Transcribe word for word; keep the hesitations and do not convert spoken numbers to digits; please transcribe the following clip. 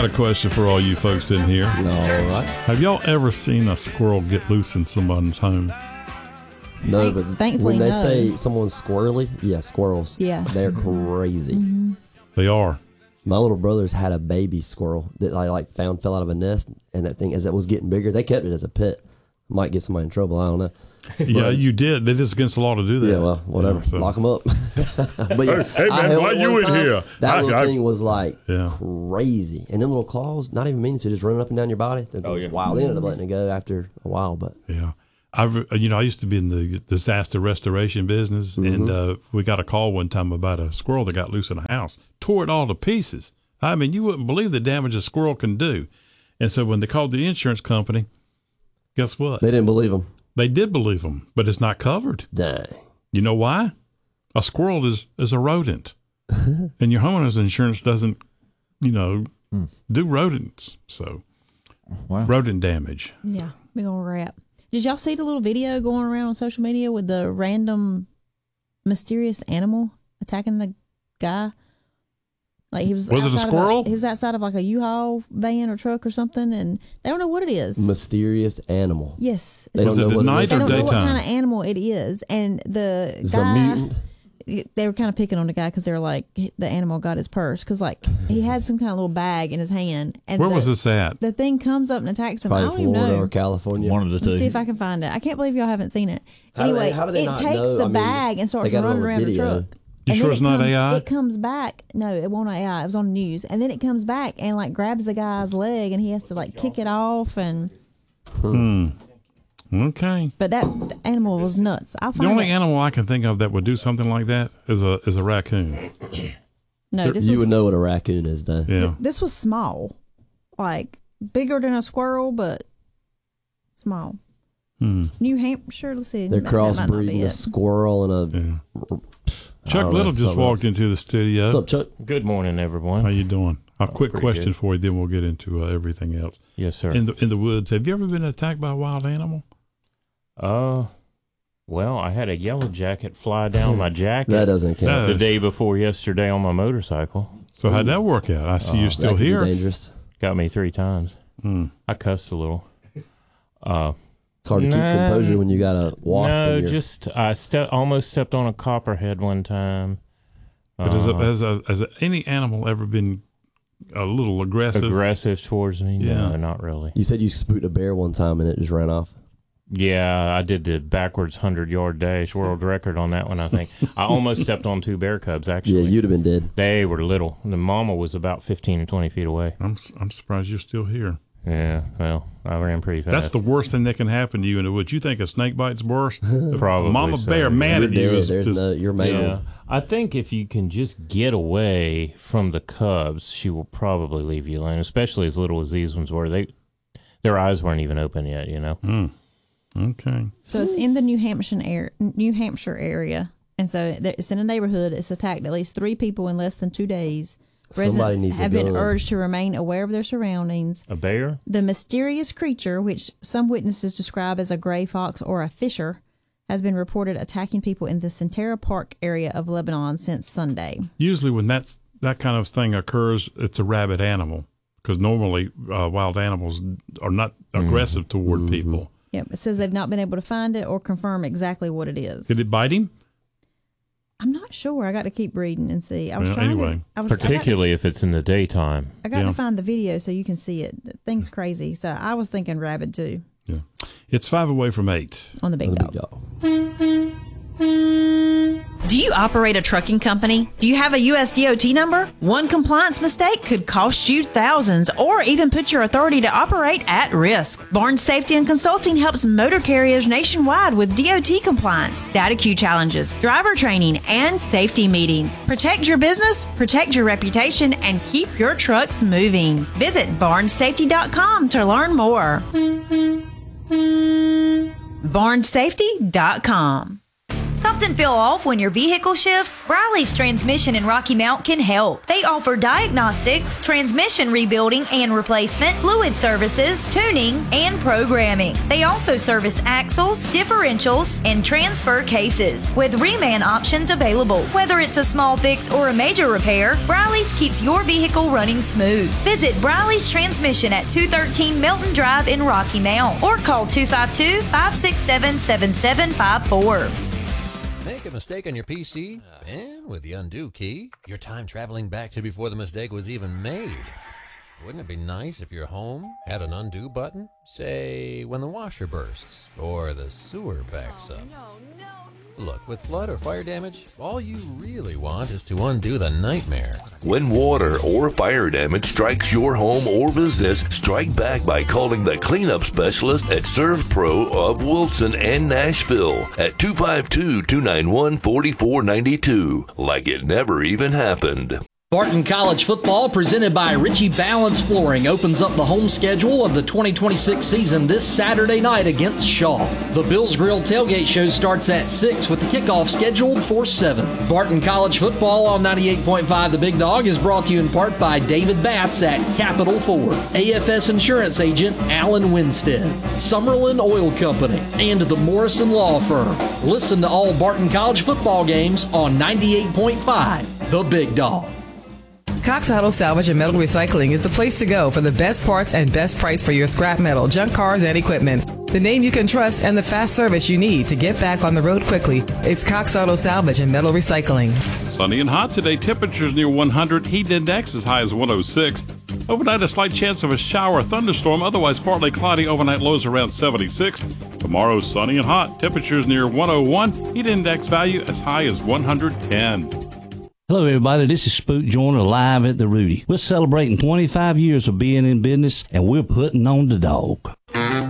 got a question for all you folks in here. All right. Have y'all ever seen a squirrel get loose in someone's home? No, Thank- but thankfully, when they no. say someone's squirrely, yeah, squirrels. Yeah. They're crazy. Mm-hmm. They are. My little brothers had a baby squirrel that I like found fell out of a nest, and that thing, as it was getting bigger, they kept it as a pet. Might get somebody in trouble. I don't know. Yeah, you did. It is against the law to do that. Yeah, well, whatever. Yeah, so- Lock them up. But yeah, Hey, man, I held why it you one in time. here? That I- little I- thing was like Yeah. crazy, and them little claws, not even meaning to, just running up and down your body. That thing Oh, was yeah. wild. They ended up letting it go after a while, but Yeah. I've, you know, I used to be in the disaster restoration business, and uh, we got a call one time about a squirrel that got loose in a house, tore it all to pieces. I mean, you wouldn't believe the damage a squirrel can do. And so when they called the insurance company, guess what? they didn't believe them. They did believe them, but it's not covered. Dang. You know why? A squirrel is, is a rodent, and your homeowner's insurance doesn't, you know, do rodents. So, Wow. rodent damage. Yeah, big old rat. Did y'all see the little video going around on social media with the random mysterious animal attacking the guy? Like he was. Was it a outside of squirrel? he was outside of like a U-Haul van or truck or something, and they don't know what it is. Mysterious animal. Yes, They Was don't it know at what night it is. they or don't know what daytime? kind of animal it is, and the It's a guy. mutant. They were kind of picking on the guy because they were like, the animal got his purse because like he had some kind of little bag in his hand, and Where the, was this at? the thing comes up and attacks him. I Probably don't even Florida know. or California. One of the Let's see two. if I can find it. I can't believe y'all haven't seen it. How do they- Anyway, how do they it not takes know? the I mean, bag and starts they got it running on around the video. truck. You And sure then it's it not comes, A I? It comes back. No, it won't A I. It was on the news. And then it comes back and like grabs the guy's leg and he has to like kick it off. And Hmm. Okay. but that animal was nuts. I'll The find only it. animal I can think of that would do something like that is a is a raccoon. No, this You was would know what a raccoon is, though. Yeah. this was small, like bigger than a squirrel, but small. Hmm. New Hampshire. Let's see. They're that- that might not be crossbreeding a it. squirrel and a. Yeah. I Chuck don't know, Little just something walked else. into the studio. What's up, Chuck? Good morning, everyone. How you doing? A quick pretty question good. for you, then we'll get into uh, everything else. Yes, sir. In the in the woods, have you ever been attacked by a wild animal? uh, well, I had a yellow jacket fly down my jacket That doesn't count. No. the day before yesterday on my motorcycle. So how'd that work out? I see you're That still could be here. dangerous. Got me three times. Hmm. I cussed a little. Uh, It's hard to keep Nah, composure when you got a wasp no, in your. just I ste- almost stepped on a copperhead one time. But has, a, Uh, has, a, has any animal ever been a little aggressive? aggressive towards me? Yeah. No, not really. You said you spooked a bear one time and it just ran off. Yeah, I did the backwards hundred yard dash world record on that one. I think I almost stepped on two bear cubs. Actually, Yeah, you'd have been dead. they were little. The mama was about fifteen and twenty feet away. I'm I'm surprised you're still here. Yeah, well, I ran pretty fast. That's the worst thing that can happen to you in the woods. You think a snake bite's worse? Probably Mama so, bear yeah. mad You're at you. dead. Is, There's is- no. You're made. Yeah, I think if you can just get away from the cubs, she will probably leave you alone. Especially as little as these ones were. They, their eyes weren't even open yet. You know. Hmm. Okay. So it's in the New Hampshire air, New Hampshire area, and so there- it's in a neighborhood. It's attacked at least three people in less than two days. Somebody Residents needs a have been gun. urged to remain aware of their surroundings. A bear? The mysterious creature, which some witnesses describe as a gray fox or a fisher, has been reported attacking people in the Centera Park area of Lebanon since Sunday. Usually, when that that kind of thing occurs, it's a rabid animal because normally uh, wild animals are not aggressive toward Mm-hmm. people. Yep, it says they've not been able to find it or confirm exactly what it is. Did it bite him? I'm not sure. I got to keep reading and see. I was Well, trying anyway, to. I was, I got to- Particularly if it's in the daytime. I got Yeah. to find the video so you can see it. The thing's crazy. So I was thinking rabid too Yeah. It's five away from eight. on the big The dog. big dog. Do you operate a trucking company? Do you have a U S D O T number? One compliance mistake could cost you thousands or even put your authority to operate at risk. Barnes Safety and Consulting helps motor carriers nationwide with D O T compliance, data queue challenges, driver training, and safety meetings. Protect your business, protect your reputation, and keep your trucks moving. Visit barnes safety dot com to learn more. barnes safety dot com. Something feel off when your vehicle shifts? Briley's Transmission in Rocky Mount can help. They offer diagnostics, transmission rebuilding and replacement, fluid services, tuning, and programming. They also service axles, differentials, and transfer cases, with reman options available. Whether it's a small fix or a major repair, Briley's keeps your vehicle running smooth. Visit Briley's Transmission at two thirteen Milton Drive in Rocky Mount or call two five two, five six seven, seven seven five four. Make a mistake on your P C, and with the undo key, your time traveling back to before the mistake was even made. Wouldn't it be nice if your home had an undo button? Say, when the washer bursts, or the sewer backs up. Look, with flood or fire damage, all you really want is to undo the nightmare. When water or fire damage strikes your home or business, strike back by calling the cleanup specialist at ServPro of Wilson and Nashville at two five two, two nine one, four four nine two, like it never even happened. Barton College football, presented by Ritchie Balance Flooring, opens up the home schedule of the twenty twenty-six season this Saturday night against Shaw. The Bills Grill tailgate show starts at six with the kickoff scheduled for seven. Barton College football on ninety-eight point five The Big Dog is brought to you in part by David Batts at Capital Ford, A F S Insurance Agent Alan Winstead, Summerlin Oil Company, and the Morrison Law Firm. Listen to all Barton College football games on ninety-eight point five The Big Dog. Cox Auto Salvage and Metal Recycling is the place to go for the best parts and best price for your scrap metal, junk cars, and equipment. The name you can trust and the fast service you need to get back on the road quickly. It's Cox Auto Salvage and Metal Recycling. Sunny and hot today. Temperatures near one hundred. Heat index as high as one oh six. Overnight, a slight chance of a shower or thunderstorm. Otherwise, partly cloudy. Overnight lows around seventy-six. Tomorrow, sunny and hot. Temperatures near one oh one. Heat index value as high as one hundred ten. Hello, everybody. This is Spook Joyner live at the Rudy. We're celebrating twenty-five years of being in business, and we're putting on the dog.